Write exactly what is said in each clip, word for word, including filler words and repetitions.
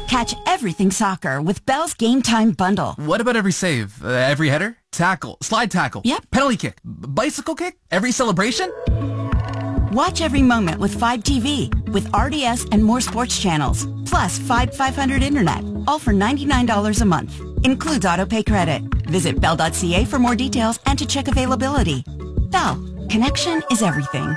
Catch everything soccer with Bell's Game Time Bundle. What about every save? Uh, every header? Tackle? Slide tackle? Yep. Penalty kick? B- bicycle kick? Every celebration? Watch every moment with five T V with R D S and more sports channels. Plus five five hundred internet. All for ninety-nine dollars a month. Includes autopay credit. Visit bell dot c a for more details and to check availability. Bell. Connection is everything.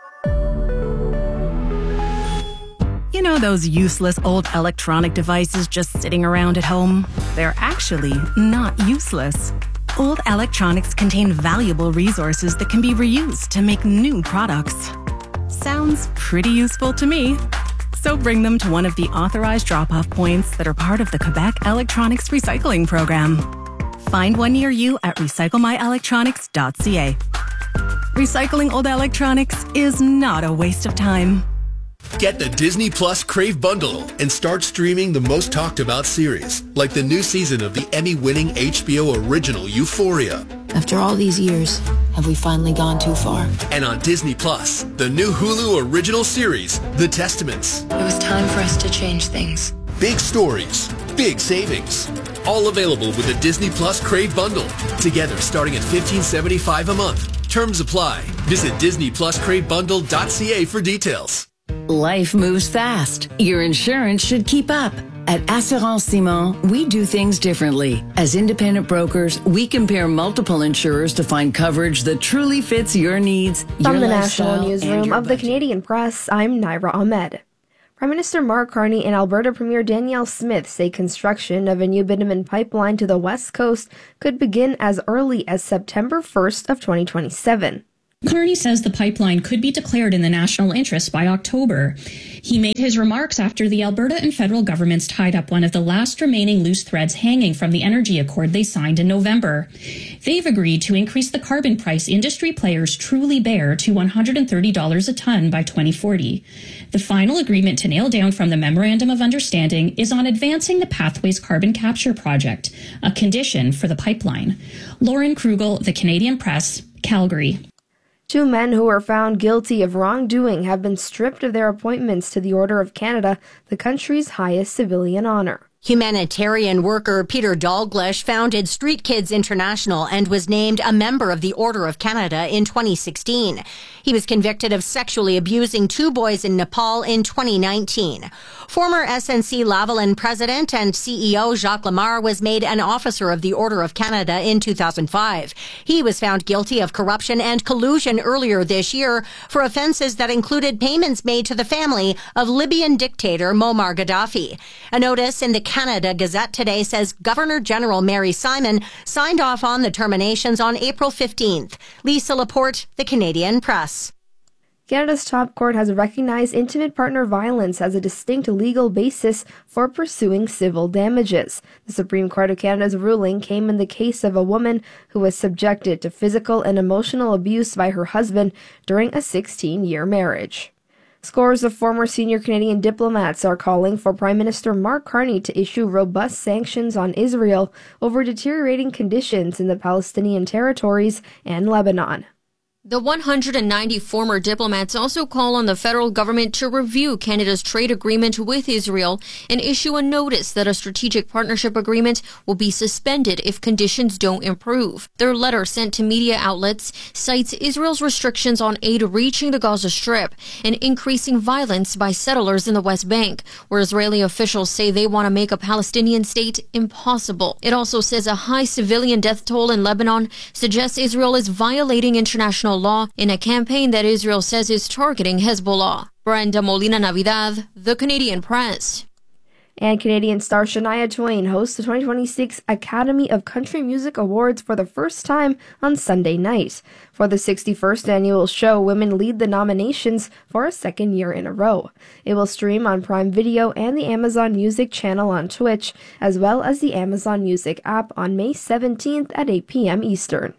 You know those useless old electronic devices just sitting around at home? They're actually not useless. Old electronics contain valuable resources that can be reused to make new products. Sounds pretty useful to me. So bring them to one of the authorized drop-off points that are part of the Quebec Electronics Recycling Program. Find one near you at recycle my electronics dot c a. Recycling old electronics is not a waste of time. Get the Disney Plus Crave Bundle and start streaming the most talked about series, like the new season of the Emmy-winning H B O original Euphoria. After all these years, have we finally gone too far? And on Disney Plus, the new Hulu original series, The Testaments. It was time for us to change things. Big stories, big savings. All available with the Disney Plus Crave Bundle. Together starting at fifteen seventy-five a month. Terms apply. Visit disney plus crave bundle dot c a for details. Life moves fast. Your insurance should keep up. At Assurance Simon, we do things differently. As independent brokers, we compare multiple insurers to find coverage that truly fits your needs, your From the lifestyle, National Newsroom of the budget. Canadian Press, I'm Naira Ahmed. Prime Minister Mark Carney and Alberta Premier Danielle Smith say construction of a new bitumen pipeline to the west coast could begin as early as September first of twenty twenty-seven. Carney says the pipeline could be declared in the national interest by October. He made his remarks after the Alberta and federal governments tied up one of the last remaining loose threads hanging from the energy accord they signed in November. They've agreed to increase the carbon price industry players truly bear to one hundred thirty dollars a ton by twenty forty. The final agreement to nail down from the Memorandum of Understanding is on advancing the Pathways Carbon Capture Project, a condition for the pipeline. Lauren Krugel, The Canadian Press, Calgary. Two men who were found guilty of wrongdoing have been stripped of their appointments to the Order of Canada, the country's highest civilian honor. Humanitarian worker Peter Dalglish founded Street Kids International and was named a member of the Order of Canada in twenty sixteen. He was convicted of sexually abusing two boys in Nepal in twenty nineteen. Former S N C Lavalin president and C E O Jacques Lamar was made an officer of the Order of Canada in two thousand five. He was found guilty of corruption and collusion earlier this year for offenses that included payments made to the family of Libyan dictator Muammar Gaddafi. A notice in the Canada Gazette today says Governor General Mary Simon signed off on the terminations on April fifteenth. Lisa Laporte, The Canadian Press. Canada's top court has recognized intimate partner violence as a distinct legal basis for pursuing civil damages. The Supreme Court of Canada's ruling came in the case of a woman who was subjected to physical and emotional abuse by her husband during a sixteen-year marriage. Scores of former senior Canadian diplomats are calling for Prime Minister Mark Carney to issue robust sanctions on Israel over deteriorating conditions in the Palestinian territories and Lebanon. The one hundred ninety former diplomats also call on the federal government to review Canada's trade agreement with Israel and issue a notice that a strategic partnership agreement will be suspended if conditions don't improve. Their letter sent to media outlets cites Israel's restrictions on aid reaching the Gaza Strip and increasing violence by settlers in the West Bank, where Israeli officials say they want to make a Palestinian state impossible. It also says a high civilian death toll in Lebanon suggests Israel is violating international law in a campaign that Israel says is targeting Hezbollah. Brenda Molina Navidad, The Canadian Press. And Canadian star Shania Twain hosts the twenty twenty-six Academy of Country Music Awards for the first time on Sunday night. For the sixty-first annual show, women lead the nominations for a second year in a row. It will stream on Prime Video and the Amazon Music channel on Twitch, as well as the Amazon Music app on May seventeenth at eight p.m. Eastern.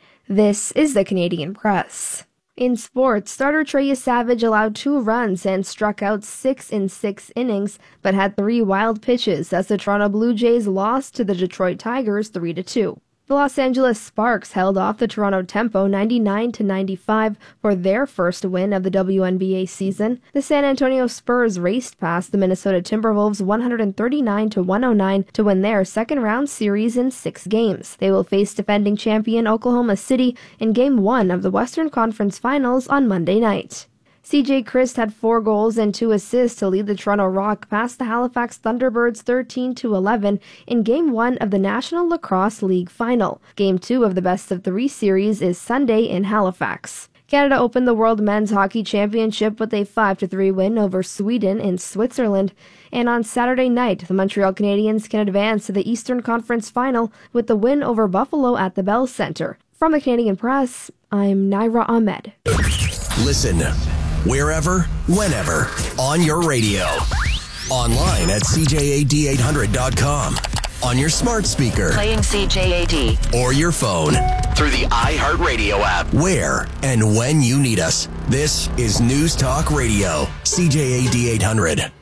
This is the Canadian Press. In sports, starter Trey Savage allowed two runs and struck out six in six innings, but had three wild pitches as the Toronto Blue Jays lost to the Detroit Tigers three to two. The Los Angeles Sparks held off the Toronto Tempo ninety-nine to ninety-five for their first win of the W N B A season. The San Antonio Spurs raced past the Minnesota Timberwolves one thirty-nine to one oh nine to win their second-round series in six games. They will face defending champion Oklahoma City in Game one of the Western Conference Finals on Monday night. C J Christ had four goals and two assists to lead the Toronto Rock past the Halifax Thunderbirds thirteen to eleven in Game one of the National Lacrosse League Final. Game two of the best-of-three series is Sunday in Halifax. Canada opened the World Men's Hockey Championship with a five to three win over Sweden in Switzerland. And on Saturday night, the Montreal Canadiens can advance to the Eastern Conference Final with the win over Buffalo at the Bell Centre. From the Canadian Press, I'm Naira Ahmed. Listen wherever, whenever, on your radio. Online at C J A D eight hundred dot com. On your smart speaker. Playing C J A D. Or your phone. Through the iHeartRadio app. Where and when you need us. This is News Talk Radio. C J A D eight hundred.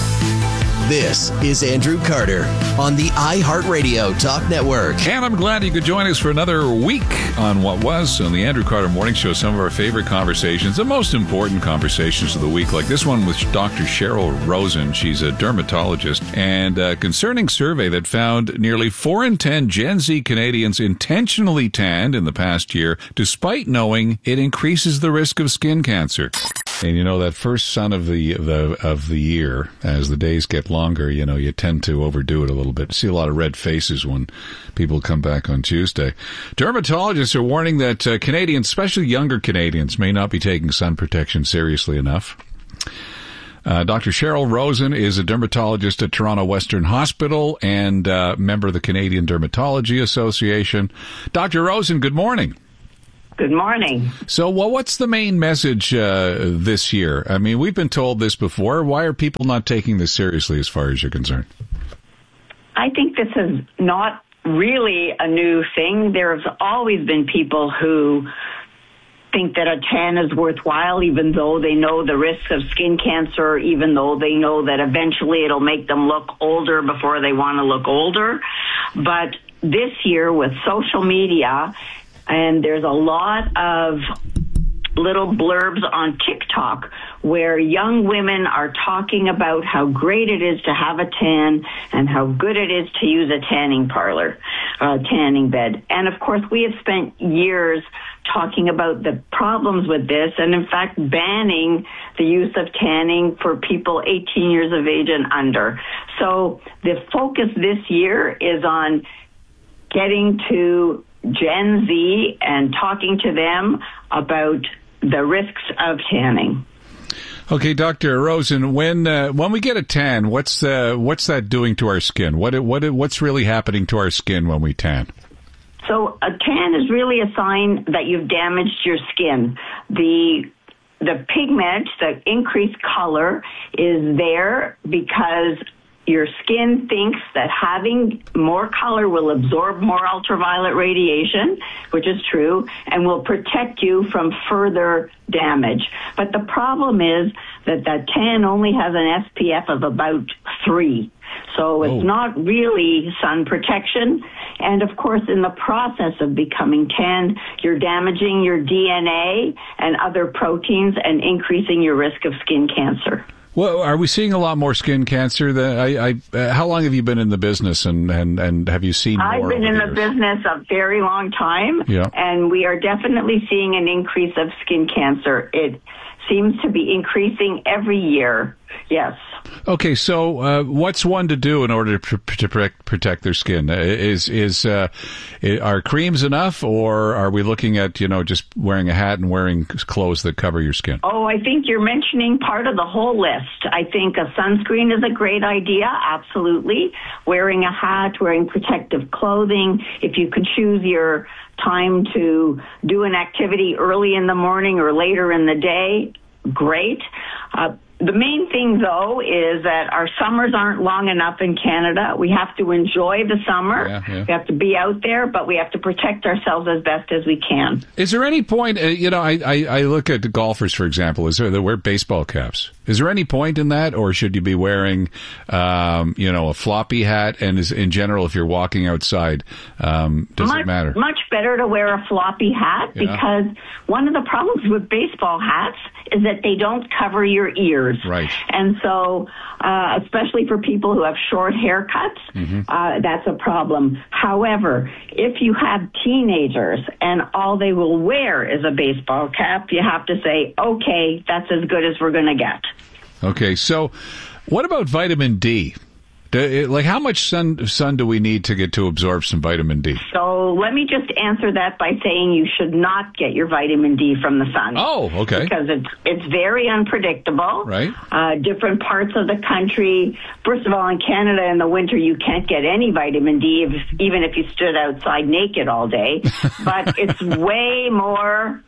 This is Andrew Carter on the iHeartRadio Talk Network. And I'm glad you could join us for another week on what was on the Andrew Carter Morning Show, some of our favorite conversations, the most important conversations of the week, like this one with Doctor Cheryl Rosen. She's a dermatologist, and a concerning survey that found nearly four in ten Gen Z Canadians intentionally tanned in the past year, despite knowing it increases the risk of skin cancer. And you know, that first sun of the, the of the year, as the days get longer, you know, you tend to overdo it a little bit. See a lot of red faces when people come back on Tuesday. Dermatologists are warning that uh, Canadians, especially younger Canadians, may not be taking sun protection seriously enough. Uh, Doctor Cheryl Rosen is a dermatologist at Toronto Western Hospital and uh, member of the Canadian Dermatology Association. Doctor Rosen, good morning. Good morning. So, well, what's the main message uh, this year? I mean, we've been told this before. Why are people not taking this seriously as far as you're concerned? I think this is not really a new thing. There's always been people who think that a tan is worthwhile, even though they know the risk of skin cancer, even though they know that eventually it'll make them look older before they want to look older. But this year with social media, and there's a lot of little blurbs on TikTok where young women are talking about how great it is to have a tan and how good it is to use a tanning parlor, a tanning bed. And of course, we have spent years talking about the problems with this and in fact banning the use of tanning for people eighteen years of age and under. So the focus this year is on getting to Gen Z and talking to them about the risks of tanning. Okay, Doctor Rosen, when uh, when we get a tan, what's uh, what's that doing to our skin? What what what's really happening to our skin when we tan? So a tan is really a sign that you've damaged your skin. The the pigment, the increased color, is there because your skin thinks that having more color will absorb more ultraviolet radiation, which is true, and will protect you from further damage. But the problem is that that tan only has an S P F of about three. So it's oh. not really sun protection. And of course, in the process of becoming tan, you're damaging your D N A and other proteins and increasing your risk of skin cancer. Well, are we seeing a lot more skin cancer? Than I, I, uh, how long have you been in the business, and, and, and have you seen more? I've been in the, the business a very long time, yeah. and we are definitely seeing an increase of skin cancer. It seems to be increasing every year, yes. Okay, so uh, what's one to do in order to, to protect, protect their skin? Is is uh, are creams enough, or are we looking at, you know, just wearing a hat and wearing clothes that cover your skin? Oh, I think you're mentioning part of the whole list. I think a sunscreen is a great idea, absolutely. Wearing a hat, wearing protective clothing. If you can choose your time to do an activity early in the morning or later in the day, great. Uh, The main thing, though, is that our summers aren't long enough in Canada. We have to enjoy the summer. Yeah, yeah. We have to be out there, but we have to protect ourselves as best as we can. Is there any point, uh, you know, I, I, I look at the golfers, for example, is there, they wear baseball caps. Is there any point in that, or should you be wearing, um, you know, a floppy hat? And is, in general, if you're walking outside, um, does much, it matter? Much better to wear a floppy hat Yeah. because one of the problems with baseball hats is that they don't cover your ears. Right. And so, uh, especially for people who have short haircuts, Mm-hmm. uh, that's a problem. However, if you have teenagers and all they will wear is a baseball cap, you have to say, okay, that's as good as we're going to get. Okay, so what about vitamin D? Do, like, how much sun sun do we need to get to absorb some vitamin D? So let me just answer that by saying you should not get your vitamin D from the sun. Oh, okay. Because it's it's very unpredictable. Right. Uh, different parts of the country. First of all, in Canada in the winter, you can't get any vitamin D, if, even if you stood outside naked all day. But it's way more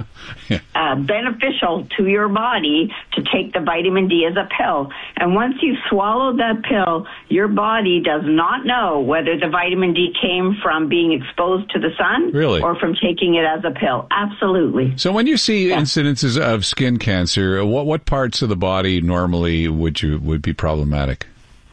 uh, beneficial to your body to take the vitamin D as a pill. And once you've swallowed that pill, your body does not know whether the vitamin D came from being exposed to the sun Really? or from taking it as a pill. Absolutely. So when you see incidences of skin cancer, what what parts of the body normally would you would be problematic?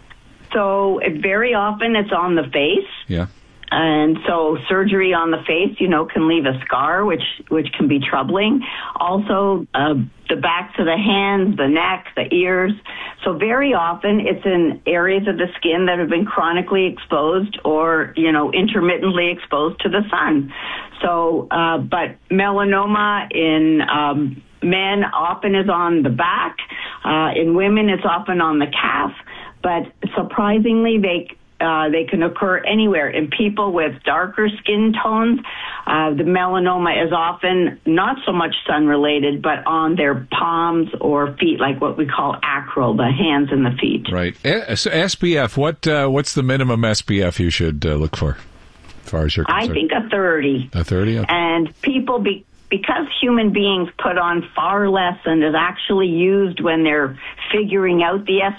So it, very often it's on the face. Yeah. And so surgery on the face, you know, can leave a scar, which which can be troubling. Also, uh, the backs of the hands, the neck, the ears. So very often it's in areas of the skin that have been chronically exposed or, you know, intermittently exposed to the sun. So, uh, but melanoma in um, men often is on the back. Uh, in women, it's often on the calf. But surprisingly, they Uh, they can occur anywhere. In people with darker skin tones, uh, the melanoma is often not so much sun-related, but on their palms or feet, like what we call acral, the hands and the feet. Right. Eh, So S P F, what uh, what's the minimum S P F you should uh, look for, as far as you're I concerned? think a thirty. A thirty? Okay. And people, be, because human beings put on far less than is actually used when they're figuring out the S